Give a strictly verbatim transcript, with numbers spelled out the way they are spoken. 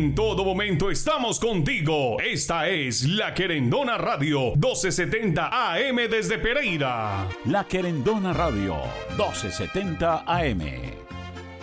En todo momento estamos contigo. Esta es La Querendona Radio, doce setenta A M desde Pereira. La Querendona Radio, doce setenta A M.